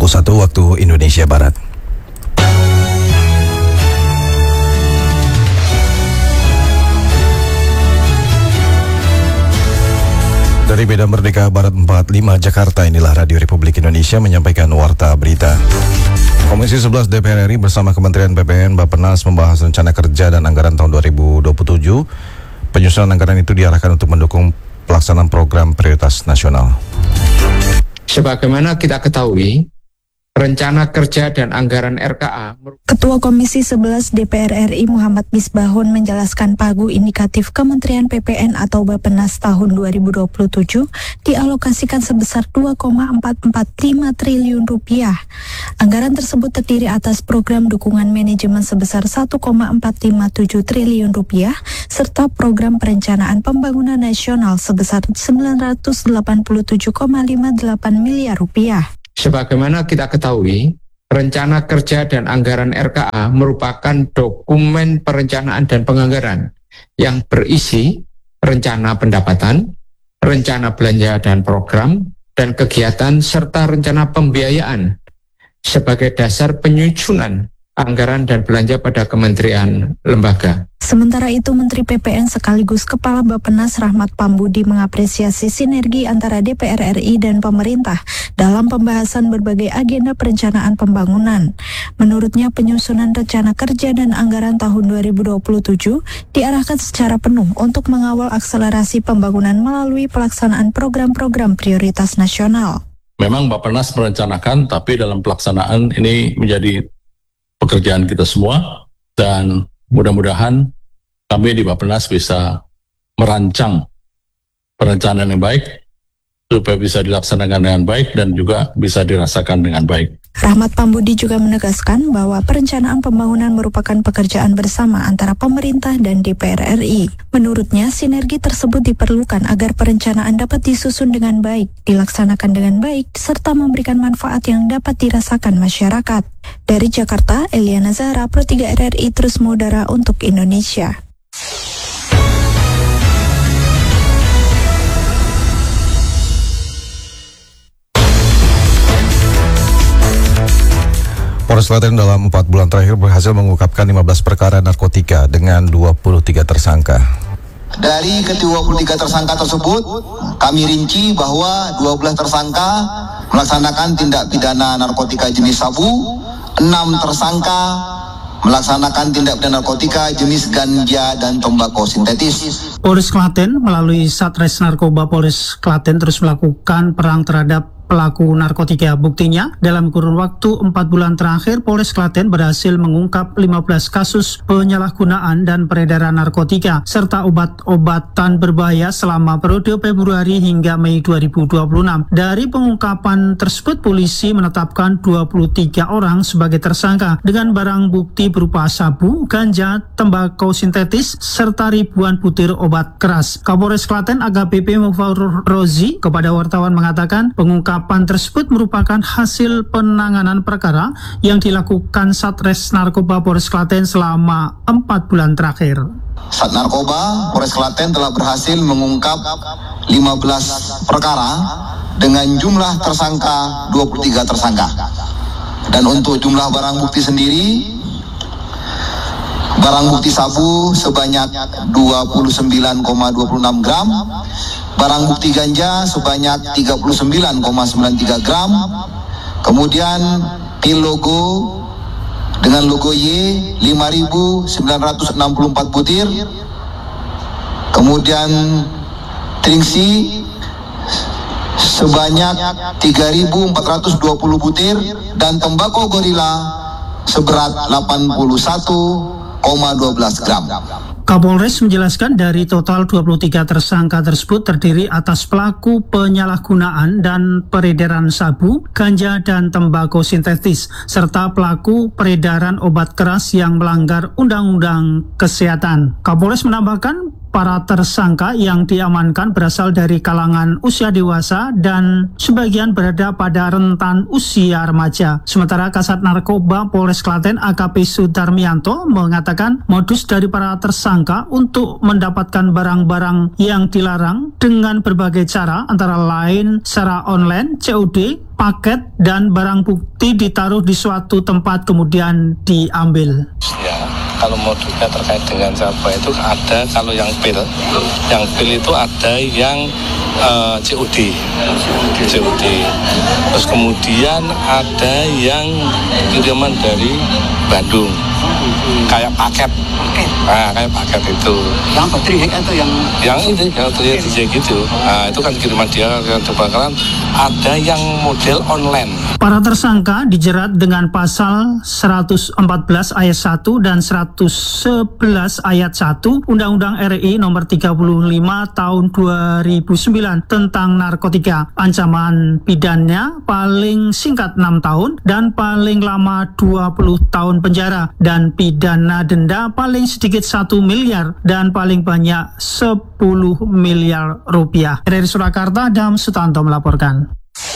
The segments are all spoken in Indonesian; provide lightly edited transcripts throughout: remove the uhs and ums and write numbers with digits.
waktu Indonesia Barat. Dari Medan Merdeka Barat 45 Jakarta, inilah Radio Republik Indonesia menyampaikan warta berita. Komisi 11 DPR RI bersama Kementerian PPN Bappenas membahas rencana kerja dan anggaran tahun 2027. Penyusunan anggaran itu diarahkan untuk mendukung pelaksanaan program prioritas nasional. Sebagaimana kita ketahui, rencana kerja dan anggaran RKA. Ketua Komisi 11 DPR RI Muhammad Misbahun menjelaskan pagu indikatif Kementerian PPN atau Bappenas tahun 2027 dialokasikan sebesar 2,445 triliun rupiah. Anggaran tersebut terdiri atas program dukungan manajemen sebesar 1,457 triliun rupiah serta program perencanaan pembangunan nasional sebesar 987,58 miliar rupiah. Sebagaimana kita ketahui, rencana kerja dan anggaran RKA merupakan dokumen perencanaan dan penganggaran yang berisi rencana pendapatan, rencana belanja dan program, dan kegiatan serta rencana pembiayaan sebagai dasar penyusunan anggaran dan belanja pada kementerian lembaga. Sementara itu, Menteri PPN sekaligus Kepala Bappenas Rahmat Pambudi mengapresiasi sinergi antara DPR RI dan pemerintah dalam pembahasan berbagai agenda perencanaan pembangunan. Menurutnya, penyusunan rencana kerja dan anggaran tahun 2027 diarahkan secara penuh untuk mengawal akselerasi pembangunan melalui pelaksanaan program-program prioritas nasional. Memang Bappenas merencanakan, tapi dalam pelaksanaan ini menjadi pekerjaan kita semua, dan mudah-mudahan kami di Bappenas bisa merancang perencanaan yang baik supaya bisa dilaksanakan dengan baik dan juga bisa dirasakan dengan baik. Rahmat Pambudi juga menegaskan bahwa perencanaan pembangunan merupakan pekerjaan bersama antara pemerintah dan DPR RI. Menurutnya, sinergi tersebut diperlukan agar perencanaan dapat disusun dengan baik, dilaksanakan dengan baik, serta memberikan manfaat yang dapat dirasakan masyarakat. Dari Jakarta, Eliana Zahra, Pro 3 RRI terus mengudara untuk Indonesia. Polres Klaten dalam 4 bulan terakhir berhasil mengungkapkan 15 perkara narkotika dengan 23 tersangka. Dari ke-23 tersangka tersebut, kami rinci bahwa 12 tersangka melaksanakan tindak pidana narkotika jenis sabu, 6 tersangka melaksanakan tindak pidana narkotika jenis ganja dan tembakau sintetis. Polres Klaten melalui Satres Narkoba Polres Klaten terus melakukan perang terhadap pelaku narkotika. Buktinya, dalam kurun waktu 4 bulan terakhir, Polres Klaten berhasil mengungkap 15 kasus penyalahgunaan dan peredaran narkotika, serta obat-obatan berbahaya selama periode Februari hingga Mei 2026. Dari pengungkapan tersebut, polisi menetapkan 23 orang sebagai tersangka dengan barang bukti berupa sabu, ganja, tembakau sintetis, serta ribuan butir obat keras. Kapolres Klaten AKBP Mufaur Rozi kepada wartawan mengatakan pengungkapan tersebut merupakan hasil penanganan perkara yang dilakukan Satres Narkoba Polres Klaten selama 4 bulan terakhir. Sat Narkoba Polres Klaten telah berhasil mengungkap 15 perkara dengan jumlah tersangka 23 tersangka. Dan untuk jumlah barang bukti sendiri, barang bukti sabu sebanyak 29,26 gram, barang bukti ganja sebanyak 39,93 gram, kemudian pil logo dengan logo Y 5.964 butir, kemudian tringsi sebanyak 3.420 butir, dan tembakau gorila seberat 81,12 gram. Kapolres menjelaskan dari total 23 tersangka tersebut terdiri atas pelaku penyalahgunaan dan peredaran sabu, ganja, dan tembakau sintetis, serta pelaku peredaran obat keras yang melanggar Undang-Undang Kesehatan. Kapolres menambahkan para tersangka yang diamankan berasal dari kalangan usia dewasa dan sebagian berada pada rentan usia remaja. Sementara Kasat Narkoba Polres Klaten AKP Sudarmianto mengatakan modus dari para tersangka untuk mendapatkan barang-barang yang dilarang dengan berbagai cara, antara lain secara online, COD, paket dan barang bukti ditaruh di suatu tempat kemudian diambil. Ya, kalau modusnya terkait dengan siapa itu ada, kalau yang pil itu ada yang COD. Terus kemudian ada yang kiriman dari Bandung, kayak paket. Nah, kayak paket itu. Yang baterai atau yang DJ gitu. Nah, itu kan kiriman dia yang terbakaran. Ada yang model online. Para tersangka dijerat dengan pasal 114 ayat 1 dan 111 ayat 1 Undang-Undang RI nomor 35 tahun 2009 tentang narkotika. Ancaman pidananya paling singkat 6 tahun dan paling lama 20 tahun penjara, dan pidana denda paling sedikit 1 miliar dan paling banyak 10 miliar rupiah. Dari Surakarta, Adam Sutanto melaporkan.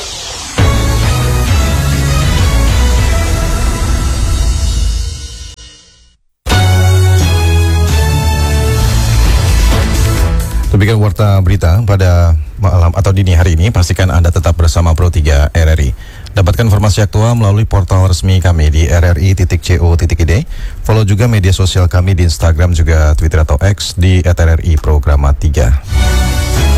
Demikian warta berita pada malam atau dini hari ini. Pastikan Anda tetap bersama Pro 3 RRI. Dapatkan informasi aktual melalui portal resmi kami di rri.co.id. Follow juga media sosial kami di Instagram juga Twitter atau X di @RRI Programa 3.